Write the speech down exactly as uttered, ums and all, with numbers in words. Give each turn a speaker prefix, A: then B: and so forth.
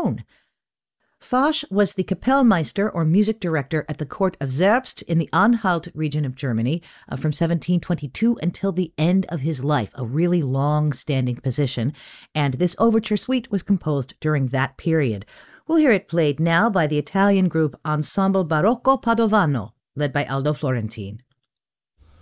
A: own. Faasch was the Kapellmeister, or music director, at the court of Zerbst in the Anhalt region of Germany uh, from seventeen twenty-two until the end of his life, a really long-standing position, and this overture suite was composed during that period. We'll hear it played now by the Italian group Ensemble Barocco Padovano, led by Aldo Florentin.